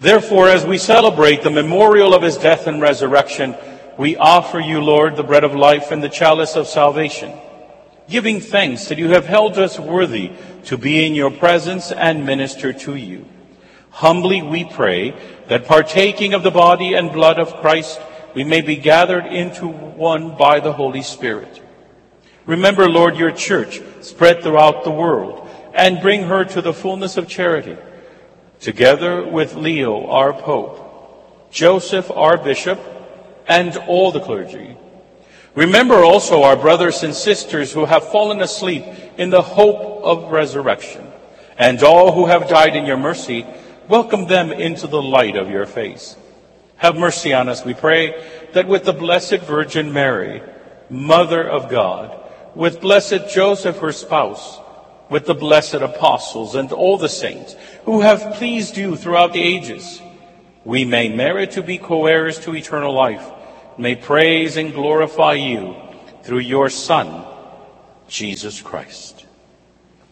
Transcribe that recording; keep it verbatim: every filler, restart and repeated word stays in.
Therefore, as we celebrate the memorial of his death and resurrection, we offer you, Lord, the bread of life and the chalice of salvation, giving thanks that you have held us worthy to be in your presence and minister to you. Humbly we pray that partaking of the body and blood of Christ, we may be gathered into one by the Holy Spirit. Remember, Lord, your church spread throughout the world, and bring her to the fullness of charity, together with Leo, our Pope, Joseph, our Bishop, and all the clergy. Remember also our brothers and sisters who have fallen asleep in the hope of resurrection, and all who have died in your mercy. Welcome them into the light of your face. Have mercy on us, we pray, that with the Blessed Virgin Mary, Mother of God, with blessed Joseph, her spouse, with the blessed apostles and all the saints who have pleased you throughout the ages, we may merit to be co-heirs to eternal life, may praise and glorify you through your Son, Jesus Christ.